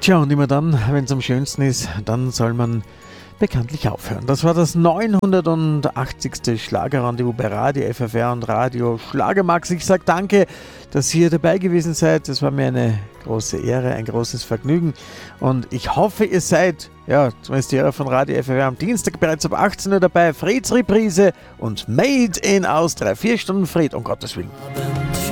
Tja, und immer dann, wenn es am schönsten ist, dann soll man bekanntlich aufhören. Das war das 980. Schlagerrendezvous bei Radio FFR und Radio Schlagermax. Ich sage danke, dass ihr dabei gewesen seid. Das war mir eine große Ehre, ein großes Vergnügen. Und ich hoffe, ihr seid, ja, zumindest die Hörer von Radio FFR am Dienstag bereits ab 18 Uhr dabei. Freds Reprise und Made in Austria. 4 Stunden Fried, um Gottes Willen.